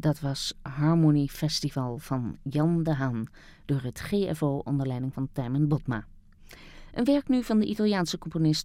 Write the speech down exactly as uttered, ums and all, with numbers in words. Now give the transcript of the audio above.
Dat was Harmony Festival van Jan de Haan door het G F O onder leiding van Tijmen Botma. Een werk nu van de Italiaanse componist